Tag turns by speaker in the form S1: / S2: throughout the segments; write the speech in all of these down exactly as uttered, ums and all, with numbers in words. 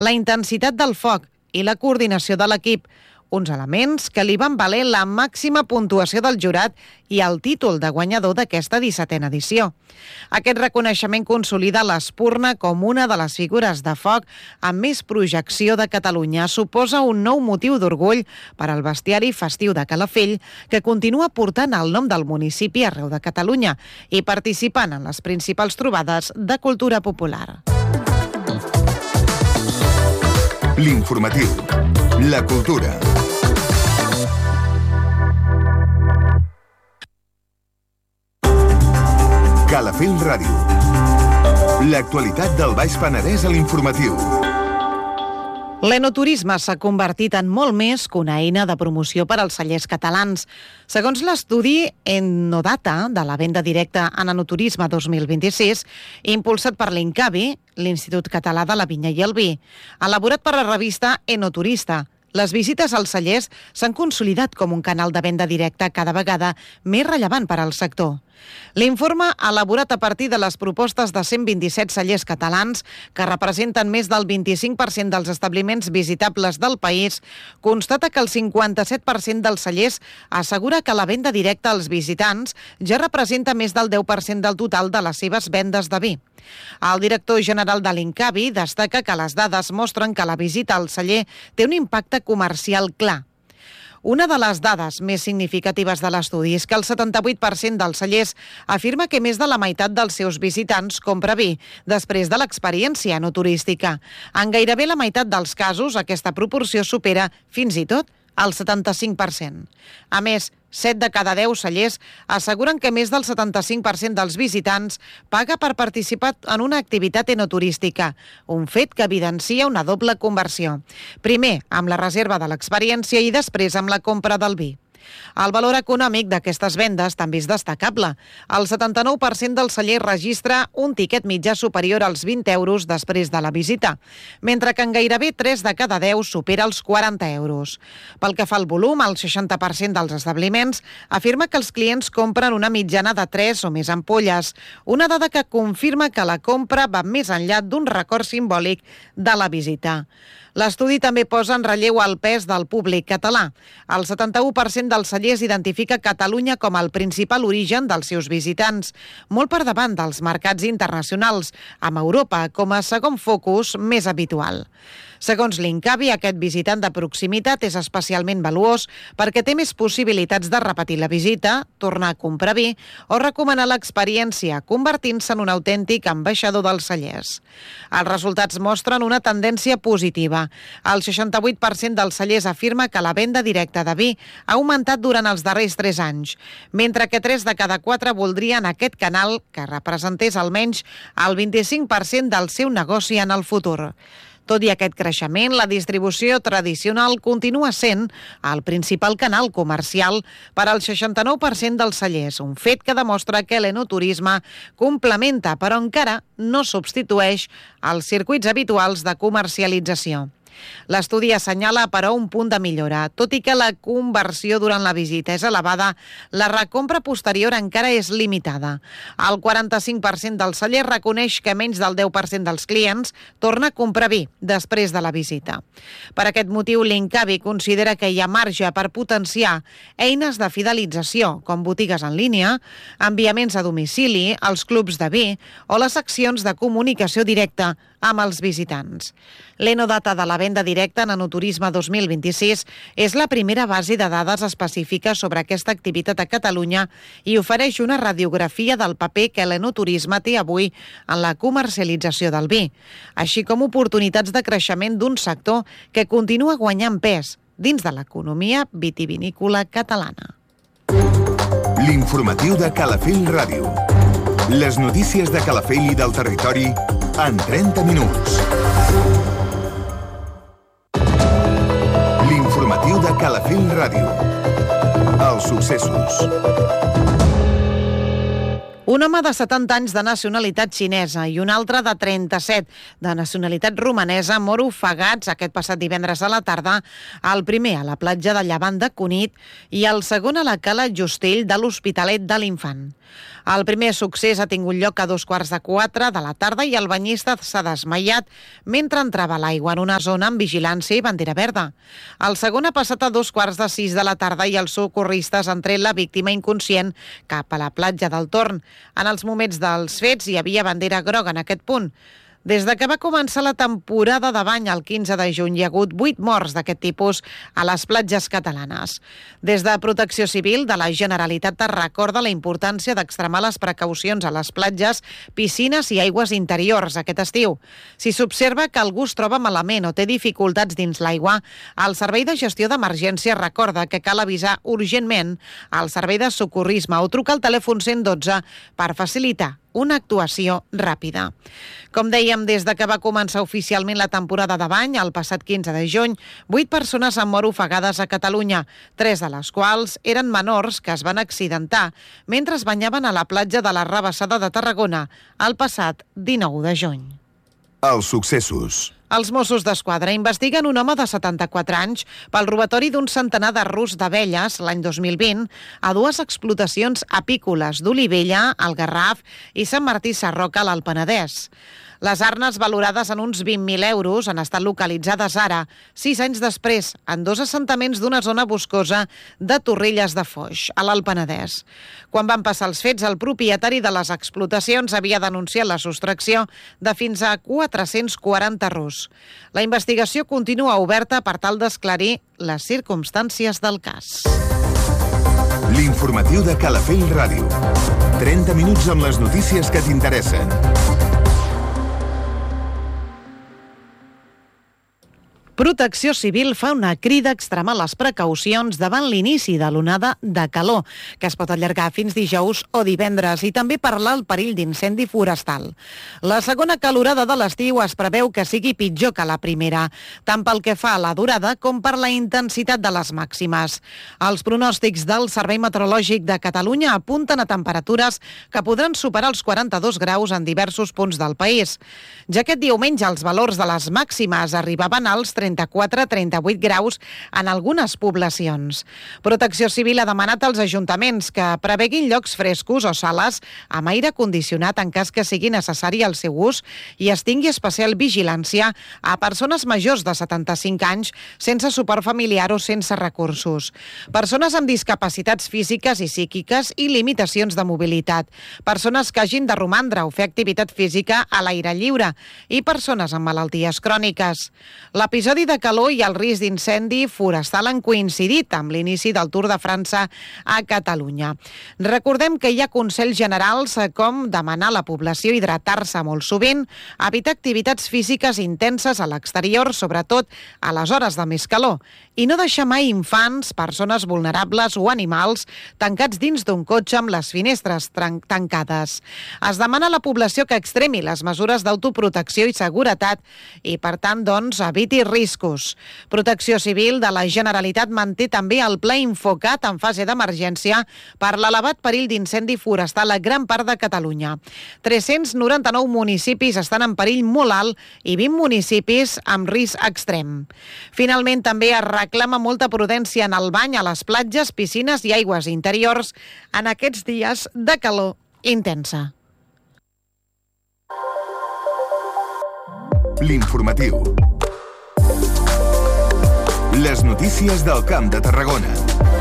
S1: la intensitat del foc i la coordinació de l'equip, uns elements que li van valer la màxima puntuació del jurat i el títol de guanyador d'aquesta dissetena edició. Aquest reconeixement consolida l'Espurna com una de les figures de foc amb més projecció de Catalunya. Suposa un nou motiu d'orgull per al bestiari festiu de Calafell, que continua portant el nom del municipi arreu de Catalunya i participant en les principals trobades de cultura popular.
S2: L'informatiu. La cultura. Calafell Ràdio. L'actualitat del Baix Penedès a l'informatiu.
S1: L'enoturisme s'ha convertit en molt més que una eina de promoció per als cellers catalans. Segons l'estudi Ennodata de la venda directa en enoturisme dos mil vint-i-sis, impulsat per l'Incavi, l'Institut Català de la Vinya i el Vi, elaborat per la revista Enoturista, les visites als cellers s'han consolidat com un canal de venda directa cada vegada més rellevant per al sector. L'informe, elaborat a partir de les propostes de cent vint-i-set cellers catalans, que representen més del vint-i-cinc per cent dels establiments visitables del país, constata que el cinquanta-set per cent dels cellers assegura que la venda directa als visitants ja representa més del deu per cent del total de les seves vendes de vi. El director general de l'Incavi destaca que les dades mostren que la visita al celler té un impacte comercial clar. Una de les dades més significatives de l'estudi és que el setanta-vuit per cent dels cellers afirma que més de la meitat dels seus visitants compra vi després de l'experiència enoturística. En gairebé la meitat dels casos, aquesta proporció supera fins i tot el setanta-cinc per cent. A més, set de cada deu cellers asseguren que més del setanta-cinc per cent dels visitants paga per participar en una activitat enoturística, un fet que evidencia una doble conversió. Primer, amb la reserva de l'experiència i després amb la compra del vi. El valor econòmic d'aquestes vendes també és destacable. El setanta-nou per cent del celler registra un tiquet mitjà superior als vint euros després de la visita, mentre que en gairebé tres de cada deu supera els quaranta euros. Pel que fa al volum, el seixanta per cent dels establiments afirma que els clients compren una mitjana de tres o més ampolles, una dada que confirma que la compra va més enllà d'un record simbòlic de la visita. L'estudi també posa en relleu el pes del públic català. El setanta-u per cent dels cellers identifica Catalunya com el principal origen dels seus visitants, molt per davant dels mercats internacionals, amb Europa com a segon focus més habitual. Segons l'Incavi, aquest visitant de proximitat és especialment valuós perquè té més possibilitats de repetir la visita, tornar a comprar vi o recomanar l'experiència, convertint-se en un autèntic ambaixador dels cellers. Els resultats mostren una tendència positiva. El seixanta-vuit per cent dels cellers afirma que la venda directa de vi ha augmentat durant els darrers tres anys, mentre que tres de cada quatre voldrien aquest canal que representés almenys el vint-i-cinc per cent del seu negoci en el futur. Tot i aquest creixement, la distribució tradicional continua sent el principal canal comercial per al seixanta-nou per cent dels cellers, un fet que demostra que l'enoturisme complementa, però encara no substitueix els circuits habituals de comercialització. L'estudi assenyala, però, un punt de millora. Tot i que la conversió durant la visita és elevada, la recompra posterior encara és limitada. El quaranta-cinc per cent dels cellers reconeix que menys del deu per cent dels clients torna a comprar vi després de la visita. Per aquest motiu, l'Incavi considera que hi ha marge per potenciar eines de fidelització, com botigues en línia, enviaments a domicili, els clubs de vi o les accions de comunicació directa amb els visitants. L'Enodata de la venda directa en enoturisme dos mil vint-i-sis és la primera base de dades específiques sobre aquesta activitat a Catalunya i ofereix una radiografia del paper que l'enoturisme té avui en la comercialització del vi, així com oportunitats de creixement d'un sector que continua guanyant pes dins de l'economia vitivinícola catalana.
S2: L'informatiu de Calafell Ràdio. Les notícies de Calafell i del territori en trenta minuts. L'informatiu de Calafell Ràdio. Els successos.
S1: Un home de setanta anys de nacionalitat xinesa i un altre de trenta-set de nacionalitat romanesa mor ofegats aquest passat divendres a la tarda, el primer a la platja de Llevant de Cunit i el segon a la cala Justell de l'Hospitalet de l'Infant. El primer succés ha tingut lloc a dos quarts de quatre de la tarda i el banyista s'ha desmaiat mentre entrava a l'aigua en una zona amb vigilància i bandera verda. El segon ha passat a dos quarts de sis de la tarda i els socorristes han tret la víctima inconscient cap a la platja del Torn. En els moments dels fets hi havia bandera groga en aquest punt. Des de que va començar la temporada de bany el quinze de juny hi ha hagut vuit morts d'aquest tipus a les platges catalanes. Des de Protecció Civil de la Generalitat es recorda la importància d'extremar les precaucions a les platges, piscines i aigües interiors aquest estiu. Si s'observa que algú es troba malament o té dificultats dins l'aigua, el Servei de Gestió d'Emergència recorda que cal avisar urgentment al Servei de Socorrisme o trucar al telèfon cent dotze per facilitar una actuació ràpida. Com dèiem, des de que va començar oficialment la temporada de bany, el passat quinze de juny, vuit persones han mort ofegades a Catalunya, tres de les quals eren menors que es van accidentar mentre es banyaven a la platja de la Rabassada de Tarragona el passat dinou de juny.
S2: Els successos.
S1: Els Mossos d'Esquadra investiguen un home de setanta-quatre anys pel robatori d'un centenar de rus d'abelles l'any dos mil vint a dues explotacions apícoles d'Olivella, al Garraf, i Sant Martí Sarroca, a l'Alt Penedès. Les arnes, valorades en uns vint mil euros, han estat localitzades ara, sis anys després, en dos assentaments d'una zona boscosa de Torrelles de Foix, a l'Alt Penedès. Quan van passar els fets, el propietari de les explotacions havia denunciat la sostracció de fins a quatre-cents quaranta rus. La investigació continua oberta per tal d'esclarir les circumstàncies del cas.
S2: L'informatiu de Calafell Ràdio. trenta minuts amb les notícies que t'interessen.
S1: Protecció Civil fa una crida a extremar les precaucions davant l'inici de l'onada de calor, que es pot allargar fins dijous o divendres, i també parlar el perill d'incendi forestal. La segona calorada de l'estiu es preveu que sigui pitjor que la primera, tant pel que fa a la durada com per la intensitat de les màximes. Els pronòstics del Servei Meteorològic de Catalunya apunten a temperatures que podran superar els quaranta-dos graus en diversos punts del país. Ja aquest diumenge els valors de les màximes arribaven als trenta-quatre a trenta-vuit graus en algunes poblacions. Protecció Civil ha demanat als ajuntaments que preveguin llocs frescos o sales amb aire condicionat en cas que sigui necessari el seu ús i es tingui especial vigilància a persones majors de setanta-cinc anys sense suport familiar o sense recursos, persones amb discapacitats físiques i psíquiques i limitacions de mobilitat, persones que hagin de romandre o fer activitat física a l'aire lliure i persones amb malalties cròniques. L'episodi de calor i el risc d'incendi forestal han coincidit amb l'inici del Tour de França a Catalunya. Recordem que hi ha consells generals com demanar a la població hidratar-se molt sovint, evitar activitats físiques intenses a l'exterior, sobretot a les hores de més calor, i no deixar mai infants, persones vulnerables o animals tancats dins d'un cotxe amb les finestres tancades. Es demana a la població que extremi les mesures d'autoprotecció i seguretat i, per tant, doncs, eviti riscos. Protecció Civil de la Generalitat manté també el pla Infocat en fase d'emergència per l'elevat perill d'incendi forestal a gran part de Catalunya. tres-cents noranta-nou municipis estan en perill molt alt i vint municipis amb risc extrem. Finalment, també es reclama molta prudència en el bany a les platges, piscines i aigües interiors en aquests dies de calor intensa.
S2: L'informatiu. Les notícies del Camp de Tarragona.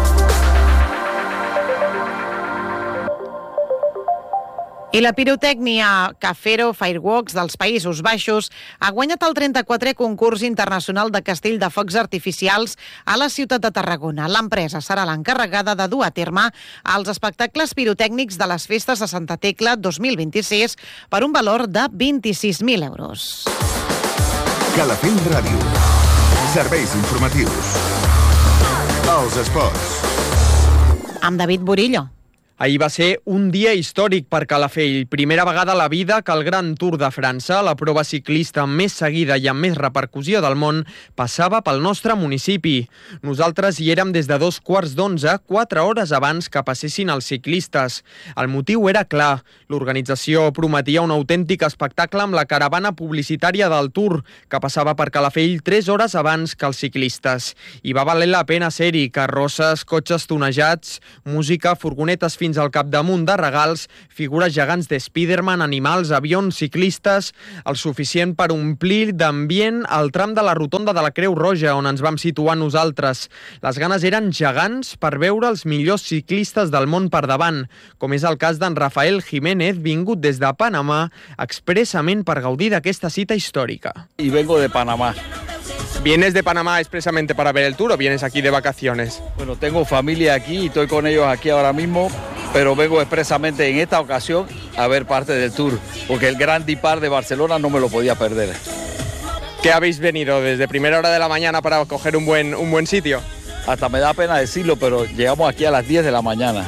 S1: I la pirotècnia Cafero Fireworks dels Països Baixos ha guanyat el trenta-quatrè concurs internacional de castell de focs artificials a la ciutat de Tarragona. L'empresa serà l'encarregada de dur a terme els espectacles pirotècnics de les festes de Santa Tecla dos mil vint-i-sis per un valor de vint-i-sis mil euros.
S2: Calafell Ràdio. Serveis informatius. Els esports.
S1: Amb David Burillo.
S3: Ahir va ser un dia històric per Calafell. Primera vegada a la vida que el Gran Tour de França, la prova ciclista més seguida i amb més repercussió del món, passava pel nostre municipi. Nosaltres hi érem des de dos quarts d'onze, quatre hores abans que passessin els ciclistes. El motiu era clar. L'organització prometia un autèntic espectacle amb la caravana publicitària del Tour, que passava per Calafell tres hores abans que els ciclistes. I va valer la pena ser-hi. Carrosses, cotxes tonejats, música, furgonetes fins fins al capdamunt de regals, figures gegants de Spiderman, animals, avions, ciclistes, el suficient per omplir d'ambient el tram de la rotonda de la Creu Roja, on ens vam situar nosaltres. Les ganes eren gegants per veure els millors ciclistes del món per davant, com és el cas d'en Rafael Jiménez, vingut des de Panamà expressament per gaudir d'aquesta cita històrica.
S4: Y vengo de Panamá.
S3: ¿Vienes de Panamá expresamente para ver el Tour o vienes aquí de vacaciones?
S4: Bueno, tengo familia aquí y estoy con ellos aquí ahora mismo, pero vengo expresamente en esta ocasión a ver parte del Tour, porque el Gran Depart de Barcelona no me lo podía perder.
S3: ¿Qué habéis venido desde primera hora de la mañana para coger un buen, un buen sitio?
S4: Hasta me da pena decirlo, pero llegamos aquí a las diez de la mañana.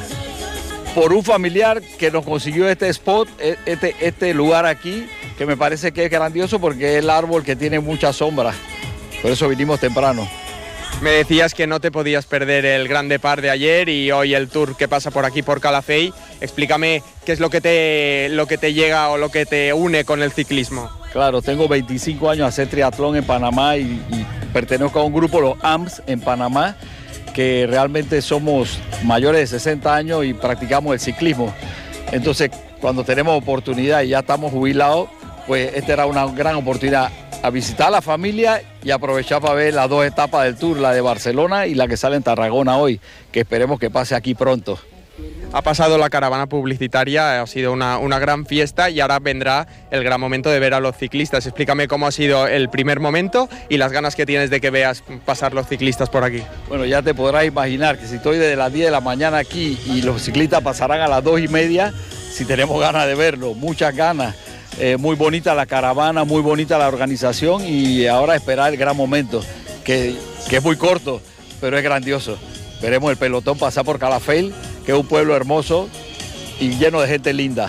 S4: Por un familiar que nos consiguió este spot, este, este lugar aquí, que me parece que es grandioso porque es el árbol que tiene mucha sombra. Por eso vinimos temprano.
S3: Me decías que no te podías perder el Gran Depart de ayer y hoy el Tour que pasa por aquí por Calafell. Explícame qué es lo que te, lo que te llega o lo que te une con el ciclismo.
S4: Claro, tengo veinticinco años a hacer triatlón en Panamá y, y pertenezco a un grupo, los A M S, en Panamá, que realmente somos mayores de sesenta años y practicamos el ciclismo. Entonces, cuando tenemos oportunidad y ya estamos jubilados, pues esta era una gran oportunidad a visitar a la familia y aprovechar para ver las dos etapas del Tour, la de Barcelona y la que sale en Tarragona hoy, que esperemos que pase aquí pronto.
S3: Ha pasado la caravana publicitaria, ha sido una, una gran fiesta y ahora vendrá el gran momento de ver a los ciclistas. Explícame cómo ha sido el primer momento y las ganas que tienes de que veas pasar los ciclistas por aquí.
S4: Bueno, ya te podrás imaginar que si estoy desde las diez de la mañana aquí y los ciclistas pasarán a las dos y media, si tenemos ganas de verlo, muchas ganas. Eh, muy bonita la caravana, muy bonita la organización y ahora esperar el gran momento, que, que es muy corto, pero es grandioso. Veremos el pelotón pasar por Calafell, que es un pueblo hermoso y lleno de gente linda.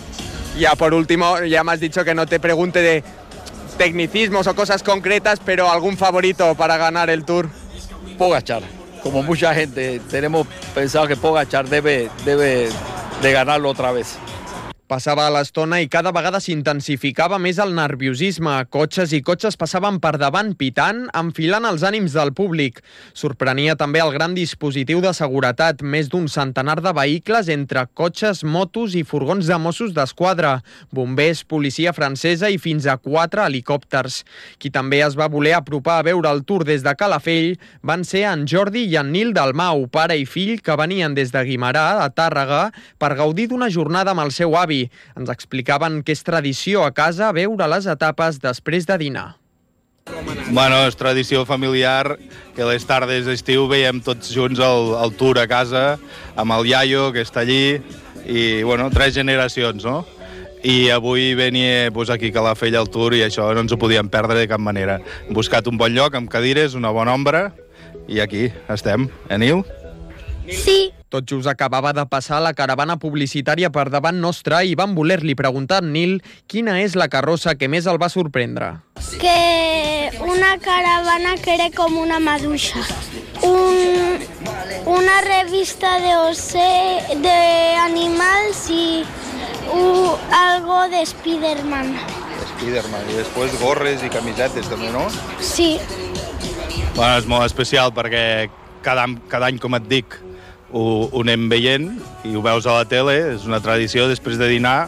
S3: Ya por último, ya me has dicho que no te pregunte de tecnicismos o cosas concretas, pero algún favorito para ganar el Tour.
S4: Pogačar, como mucha gente, tenemos pensado que Pogačar debe, debe de ganarlo otra vez.
S3: Passava l'estona i cada vegada s'intensificava més el nerviosisme. Cotxes i cotxes passaven per davant pitant, enfilant els ànims del públic. Sorprenia també el gran dispositiu de seguretat, més d'un centenar de vehicles entre cotxes, motos i furgons de Mossos d'Esquadra, bombers, policia francesa i fins a quatre helicòpters. Qui també es va voler apropar a veure el Tour des de Calafell van ser en Jordi i en Nil Dalmau, pare i fill que venien des de Guimerà, a Tàrrega, per gaudir d'una jornada amb el seu avi. Ens explicaven que és tradició a casa veure les etapes després de dinar.
S5: Bueno, és tradició familiar que les tardes d'estiu veiem tots junts el, el Tour a casa, amb el iaio que està allí, i bueno, tres generacions, no? I avui venia pues, aquí a Calafell al Tour i això no ens ho podíem perdre de cap manera. Hem buscat un bon lloc amb cadires, una bona ombra, i aquí estem. Eh, Nil?
S6: Sí.
S3: Tot just acabava de passar la caravana publicitària per davant nostre i vam voler-li preguntar a Nil quina és la carrossa que més el va sorprendre.
S6: Que una caravana que era com una maduixa. Un, una revista de, ose, de animals i un, algo de Spiderman.
S5: Spiderman, i després gorres i camisetes també, no?
S6: Sí.
S5: Bueno, és molt especial perquè cada, cada any, com et dic, ho, ho anem veient i ho veus a la tele, és una tradició després de dinar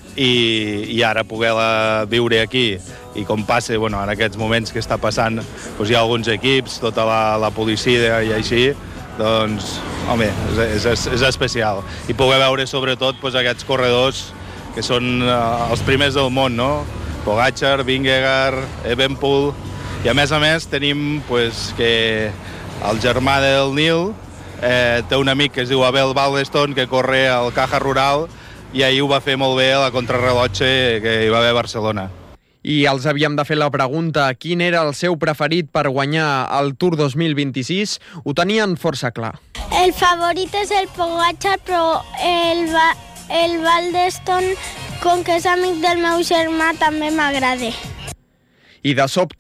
S5: i, i ara poder-la viure aquí i com passa, bueno, en aquests moments que està passant, doncs hi ha alguns equips, tota la, la policia i així, doncs, home, és, és, és especial. I poder veure sobretot doncs, aquests corredors que són uh, els primers del món, no? Pogačar, Vingegaard, Evenepoel, i a més a més tenim pues, que el germà del Nil eh, té un amic que es diu Abel Baldeston que corre al Caja Rural i ahir ho va fer molt bé a la contrarrellotge que hi va haver a Barcelona.
S3: I els havíem de fer la pregunta quin era el seu preferit per guanyar el Tour dos mil vint-i-sis, ho tenien força clar.
S6: El favorit és el Pogačar, però el, el Baldeston, com que és amic del meu germà, també m'agrada.
S3: I de sobte,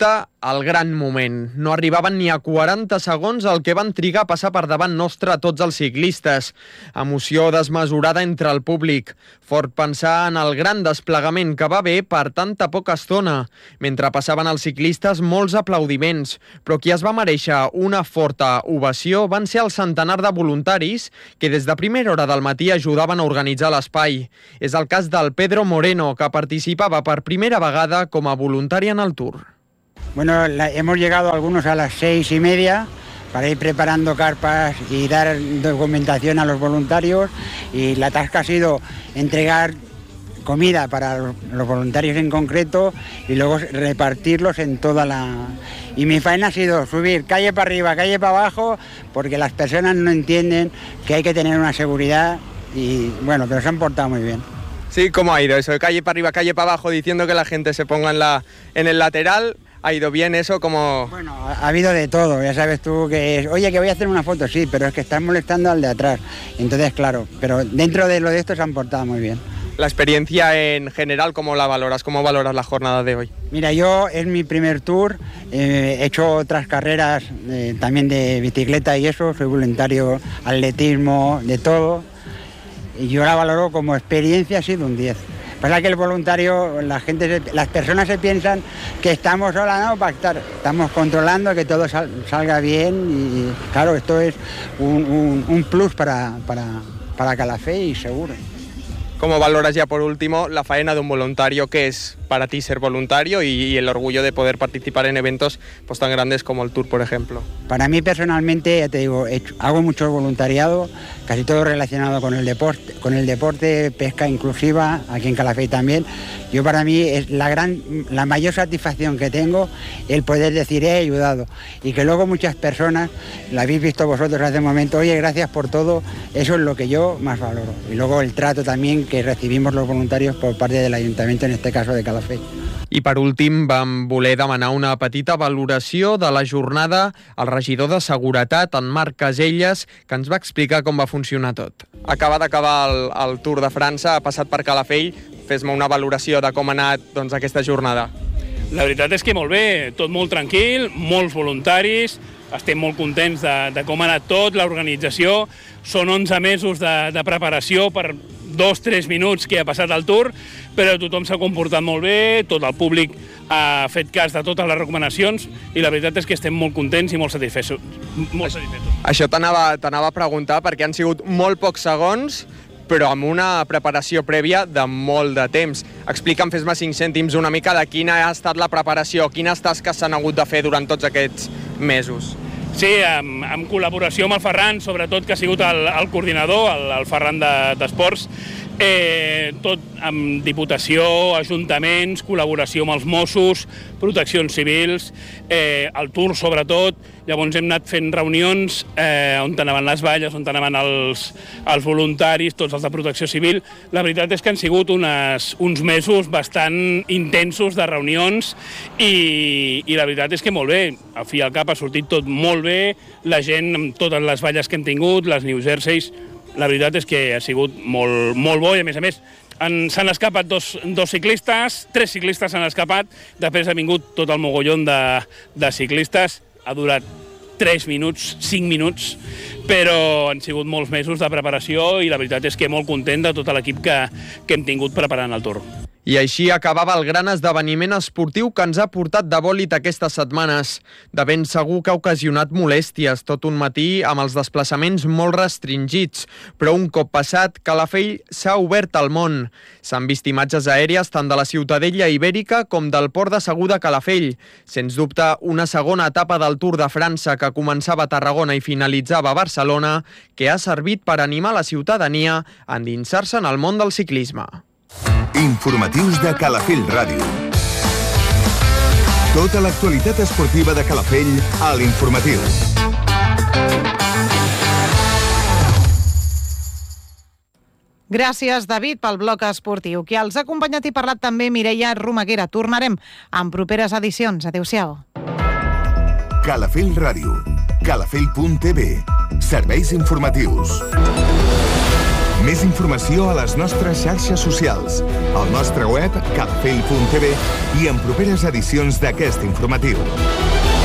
S3: el gran moment. No arribaven ni a quaranta segons el que van trigar a passar per davant nostre tots els ciclistes. Emoció desmesurada entre el públic. Fort pensar en el gran desplegament que va haver per tanta poca estona. Mentre passaven els ciclistes, molts aplaudiments. Però qui es va mereixer una forta ovació van ser el centenar de voluntaris que des de primera hora del matí ajudaven a organitzar l'espai. És el cas del Pedro Moreno, que participava per primera vegada com a voluntari en el Tour.
S7: Bueno, la, hemos llegado algunos a las seis y media para ir preparando carpas y dar documentación a los voluntarios, y la tasca ha sido entregar comida para los voluntarios en concreto y luego repartirlos en toda la... Y mi faena ha sido subir calle para arriba, calle para abajo, porque las personas no entienden que hay que tener una seguridad y bueno, pero se han portado muy bien.
S3: Sí, ¿cómo ha ido eso de calle para arriba, calle para abajo, diciendo que la gente se ponga en, la, en el lateral? ¿Ha ido bien eso? Como...
S7: Bueno, ha, ha habido de todo, ya sabes tú que es, oye, que voy a hacer una foto, sí, pero es que estás molestando al de atrás. Entonces, claro, pero dentro de lo de esto se han portado muy bien.
S3: La experiencia en general, ¿cómo la valoras? ¿Cómo valoras la jornada de hoy?
S7: Mira, yo es mi primer tour, eh, he hecho otras carreras eh, también de bicicleta y eso, soy voluntario, atletismo, de todo, y yo la valoro como experiencia, ha sido un diez. Pasa que el voluntario, la gente, las personas se piensan que estamos sola, no, para estar, estamos controlando que todo sal, salga bien y claro, esto es un, un, un plus para, para, para Calafell, seguro.
S3: ¿Cómo valoras ya por último la faena de un voluntario? ¿Qué es para ti ser voluntario y, y el orgullo de poder participar en eventos pues, tan grandes como el Tour, por ejemplo?
S7: Para mí personalmente, ya te digo, he hecho, hago mucho voluntariado, casi todo relacionado con el deporte, con el deporte, pesca inclusiva, aquí en Calafell también. Yo para mí es la gran, la mayor satisfacción que tengo el poder decir he ayudado y que luego muchas personas, la habéis visto vosotros hace un momento, oye, gracias por todo, eso es lo que yo más valoro. Y luego el trato también que recibimos los voluntarios por parte del Ayuntamiento, en este caso de Calafell.
S3: I per últim vam voler demanar una petita valoració de la jornada al regidor de Seguretat, en Marc Caselles, que ens va explicar com va funcionar tot. Acaba d'acabar el, el Tour de França, ha passat per Calafell, fes-me una valoració de com ha anat doncs, aquesta jornada.
S8: La veritat és que molt bé, tot molt tranquil, molts voluntaris, estem molt contents de, de com ha anat tot, l'organització, són onze mesos de, de preparació per dos, tres minuts que ha passat el Tour, però tothom s'ha comportat molt bé, tot el públic ha fet cas de totes les recomanacions i la veritat és que estem molt contents i molt satisfets. Molt satisfets.
S3: Això t'anava t'anava a preguntar perquè han sigut molt pocs segons, però amb una preparació prèvia de molt de temps. Explica'm, fes-me cinc cèntims una mica de quina ha estat la preparació, quines tasques s'han hagut de fer durant tots aquests mesos.
S8: Sí, en, en col·laboració amb el Ferran, sobretot, que ha sigut el, el coordinador, el, el Ferran d'Esports, de, eh, tot amb Diputació, ajuntaments, col·laboració amb els Mossos, proteccions civils, eh, el Tour sobretot. Llavors hem anat fent reunions eh, on anaven les valles, on anaven els, els voluntaris, tots els de protecció civil. La veritat és que han sigut unes, uns mesos bastant intensos de reunions i, i la veritat és que molt bé. Al fi i al cap ha sortit tot molt bé, la gent amb totes les valles que hem tingut, les New Jerseys, la veritat és que ha sigut molt, molt bo i a més a més s'han escapat dos, dos ciclistes, tres ciclistes s'han escapat, després ha vingut tot el mogollon de, de ciclistes, ha durat tres minuts, cinc minuts, però han sigut molts mesos de preparació i la veritat és que molt content de tot l'equip que, que hem tingut preparant el Tour.
S3: I així acabava el gran esdeveniment esportiu que ens ha portat de bòlit aquestes setmanes. De ben segur que ha ocasionat molèsties tot un matí amb els desplaçaments molt restringits, però un cop passat, Calafell s'ha obert al món. S'han vist imatges aèries tant de la Ciutadella Ibèrica com del port de Segur de Calafell. Sens dubte, una segona etapa del Tour de França que començava a Tarragona i finalitzava a Barcelona, que ha servit per animar la ciutadania a endinsar-se en el món del ciclisme.
S2: Informatius de Calafell Ràdio. Tota l'actualitat esportiva de Calafell a l'Informatiu.
S1: Gràcies, David, pel bloc esportiu. Qui els ha acompanyat i parlat també Mireia Romaguera. Tornarem en properes edicions. Adéu-siau.
S2: Calafell Ràdio. calafell punt t v. Serveis informatius. Més informació a les nostres xarxes socials, al nostre web calafell punt tv i en properes edicions d'aquest informatiu.